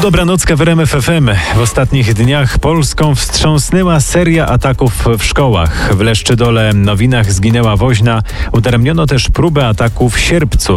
Dobranocka w RMF FM. W ostatnich dniach Polską wstrząsnęła seria ataków w szkołach. W Leszczydole, Nowinach zginęła woźna. Udaremniono też próbę ataku w Sierpcu.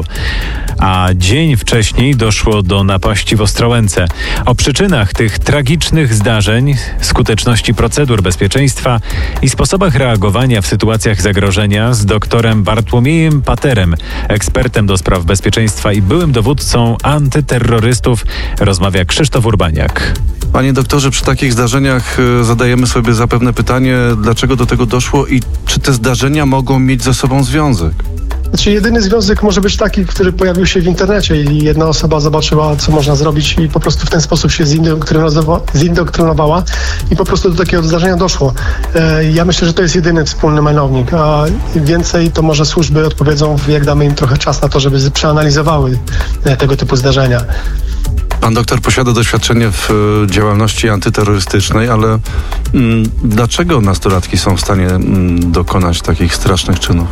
A dzień wcześniej doszło do napaści w Ostrołęce. O przyczynach tych tragicznych zdarzeń, skuteczności procedur bezpieczeństwa i sposobach reagowania w sytuacjach zagrożenia z doktorem Bartłomiejem Paterem, ekspertem do spraw bezpieczeństwa i byłym dowódcą antyterrorystów, rozmawia Krzysztof Urbaniak. Panie doktorze, przy takich zdarzeniach zadajemy sobie zapewne pytanie, dlaczego do tego doszło i czy te zdarzenia mogą mieć ze sobą związek? Znaczy, jedyny związek może być taki, który pojawił się w internecie i jedna osoba zobaczyła, co można zrobić i po prostu w ten sposób się zindoktrynowała i po prostu do takiego zdarzenia doszło. Ja myślę, że to jest jedyny wspólny mianownik, a więcej to może służby odpowiedzą, jak damy im trochę czas na to, żeby przeanalizowały tego typu zdarzenia. Pan doktor posiada doświadczenie w działalności antyterrorystycznej, ale dlaczego nastolatki są w stanie dokonać takich strasznych czynów?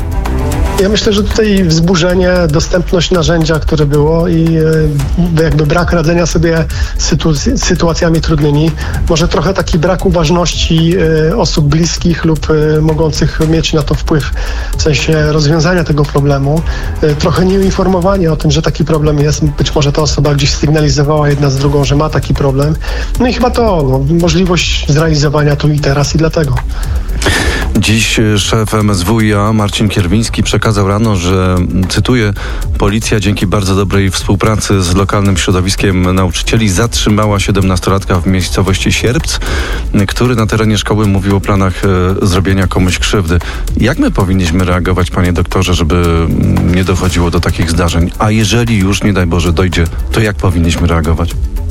Ja myślę, że tutaj wzburzenie, dostępność narzędzia, które było i jakby brak radzenia sobie z sytuacjami trudnymi, może trochę taki brak uważności osób bliskich lub mogących mieć na to wpływ w sensie rozwiązania tego problemu, trochę nieuinformowanie o tym, że taki problem jest. Być może ta osoba gdzieś sygnalizowała jedna z drugą, że ma taki problem. No i chyba możliwość zrealizowania tu i teraz i dlatego. Dziś szef MSWiA Marcin Kierwiński przekazał rano, że, cytuję, policja dzięki bardzo dobrej współpracy z lokalnym środowiskiem nauczycieli zatrzymała 17-latka w miejscowości Sierpc, który na terenie szkoły mówił o planach zrobienia komuś krzywdy. Jak my powinniśmy reagować, panie doktorze, żeby nie dochodziło do takich zdarzeń? A jeżeli już, nie daj Boże, dojdzie, to jak powinniśmy reagować?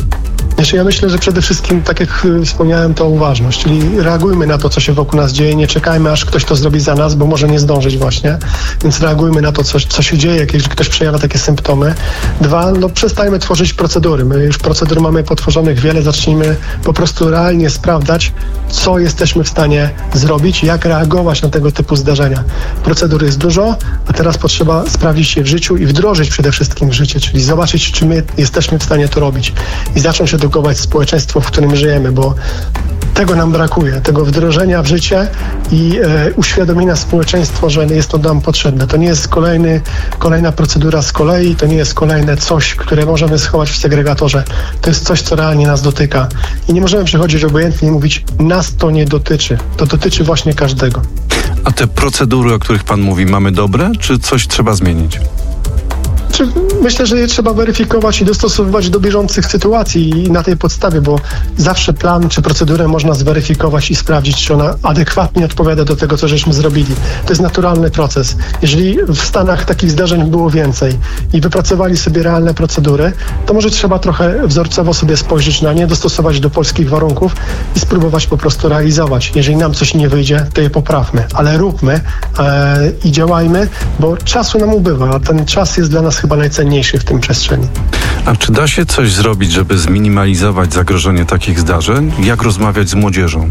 Ja myślę, że przede wszystkim, tak jak wspomniałem, to uważność, czyli reagujmy na to, co się wokół nas dzieje, nie czekajmy, aż ktoś to zrobi za nas, bo może nie zdążyć właśnie, więc reagujmy na to, co się dzieje, jeżeli ktoś przejawia takie symptomy. 2, przestańmy tworzyć procedury. My już procedur mamy potworzonych wiele, zacznijmy po prostu realnie sprawdzać, co jesteśmy w stanie zrobić, jak reagować na tego typu zdarzenia. Procedur jest dużo, a teraz potrzeba sprawdzić je w życiu i wdrożyć przede wszystkim w życie, czyli zobaczyć, czy my jesteśmy w stanie to robić i zacząć edukować społeczeństwo, w którym żyjemy, bo tego nam brakuje, tego wdrożenia w życie i uświadomienia społeczeństwa, że jest to nam potrzebne. To nie jest kolejna procedura z kolei, to nie jest kolejne coś, które możemy schować w segregatorze. To jest coś, co realnie nas dotyka. I nie możemy przechodzić obojętnie i mówić, nas to nie dotyczy. To dotyczy właśnie każdego. A te procedury, o których pan mówi, mamy dobre, czy coś trzeba zmienić? Myślę, że je trzeba weryfikować i dostosowywać do bieżących sytuacji i na tej podstawie, bo zawsze plan czy procedurę można zweryfikować i sprawdzić, czy ona adekwatnie odpowiada do tego, co żeśmy zrobili. To jest naturalny proces. Jeżeli w Stanach takich zdarzeń było więcej i wypracowali sobie realne procedury, to może trzeba trochę wzorcowo sobie spojrzeć na nie, dostosować do polskich warunków i spróbować po prostu realizować. Jeżeli nam coś nie wyjdzie, to je poprawmy, ale róbmy i działajmy, bo czasu nam ubywa, a ten czas jest dla nas chyba najcenniejszy w tym przestrzeni. A czy da się coś zrobić, żeby zminimalizować zagrożenie takich zdarzeń? Jak rozmawiać z młodzieżą?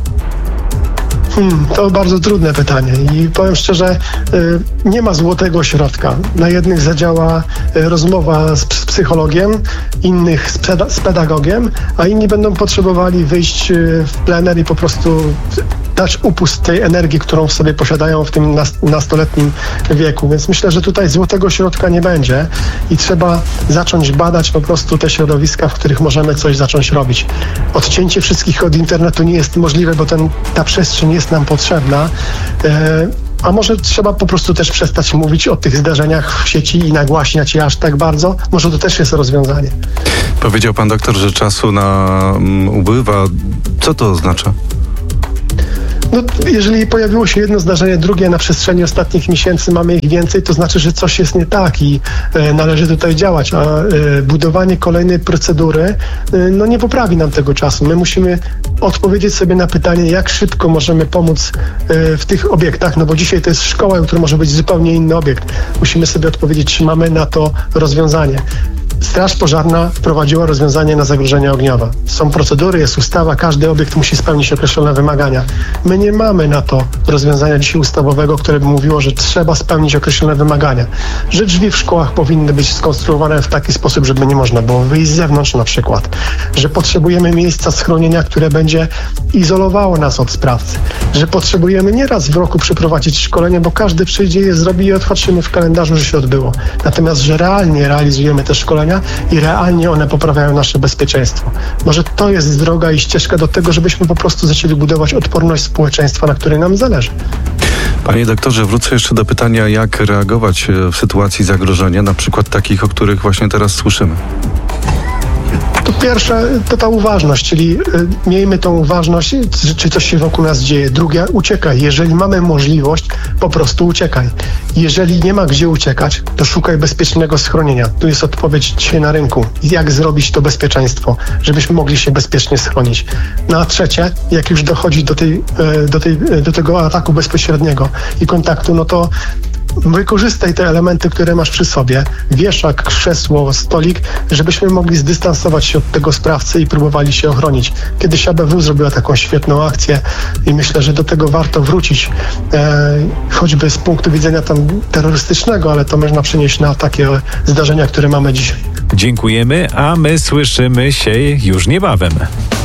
To bardzo trudne pytanie i powiem szczerze, nie ma złotego środka. Na jednych zadziała rozmowa z psychologiem, innych z pedagogiem, a inni będą potrzebowali wyjść w plener i po prostu dać upust tej energii, którą w sobie posiadają w tym nastoletnim wieku. Więc myślę, że tutaj złotego środka nie będzie i trzeba zacząć badać po prostu te środowiska, w których możemy coś zacząć robić. Odcięcie wszystkich od internetu nie jest możliwe, bo ta przestrzeń jest nam potrzebna. A może trzeba po prostu też przestać mówić o tych zdarzeniach w sieci i nagłaśniać je aż tak bardzo? Może to też jest rozwiązanie. Powiedział pan doktor, że czasu ubywa. Co to oznacza? Jeżeli pojawiło się jedno zdarzenie, drugie na przestrzeni ostatnich miesięcy, mamy ich więcej, to znaczy, że coś jest nie tak i należy tutaj działać, a budowanie kolejnej procedury nie poprawi nam tego czasu. My musimy odpowiedzieć sobie na pytanie, jak szybko możemy pomóc w tych obiektach, bo dzisiaj to jest szkoła, jutro może być zupełnie inny obiekt. Musimy sobie odpowiedzieć, czy mamy na to rozwiązanie. Straż Pożarna wprowadziła rozwiązanie na zagrożenia ogniowe. Są procedury, jest ustawa, każdy obiekt musi spełnić określone wymagania. My nie mamy na to rozwiązania dzisiaj ustawowego, które by mówiło, że trzeba spełnić określone wymagania. Że drzwi w szkołach powinny być skonstruowane w taki sposób, żeby nie można było wyjść z zewnątrz na przykład. Że potrzebujemy miejsca schronienia, które będzie izolowało nas od sprawcy. Że potrzebujemy nie raz w roku przeprowadzić szkolenie, bo każdy przyjdzie, je zrobi i odpatrzymy w kalendarzu, że się odbyło. Natomiast, że realnie realizujemy te szkolenia i realnie one poprawiają nasze bezpieczeństwo. Może to jest droga i ścieżka do tego, żebyśmy po prostu zaczęli budować odporność społeczeństwa, na której nam zależy. Panie doktorze, wrócę jeszcze do pytania, jak reagować w sytuacji zagrożenia, na przykład takich, o których właśnie teraz słyszymy. To pierwsze to ta uważność, czyli miejmy tą uważność, czy coś się wokół nas dzieje. Drugie, uciekaj. Jeżeli mamy możliwość, po prostu uciekaj. Jeżeli nie ma gdzie uciekać, to szukaj bezpiecznego schronienia. Tu jest odpowiedź dzisiaj na rynku. Jak zrobić to bezpieczeństwo, żebyśmy mogli się bezpiecznie schronić. No a trzecie, jak już dochodzi do tego ataku bezpośredniego i kontaktu, no to wykorzystaj te elementy, które masz przy sobie, wieszak, krzesło, stolik, żebyśmy mogli zdystansować się od tego sprawcy i próbowali się ochronić. Kiedyś ABW zrobiła taką świetną akcję i myślę, że do tego warto wrócić, choćby z punktu widzenia tam terrorystycznego, ale to można przenieść na takie zdarzenia, które mamy dzisiaj. Dziękujemy, a my słyszymy się już niebawem.